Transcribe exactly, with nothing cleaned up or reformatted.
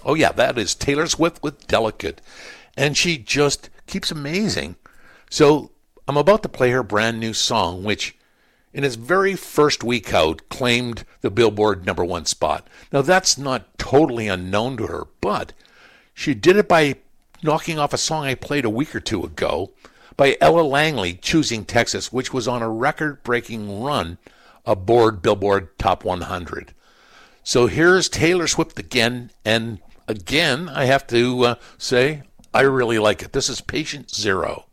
Oh, yeah, that is Taylor Swift with Delicate. And she just keeps amazing. So I'm about to play her brand new song, which in its very first week out claimed the Billboard number one spot. Now, that's not totally unknown to her, but she did it by knocking off a song I played a week or two ago by Ella Langley, Choosing Texas, which was on a record-breaking run aboard Billboard Top one hundred. So here's Taylor Swift again, and again, I have to uh, say, I really like it. This is Patient Zero.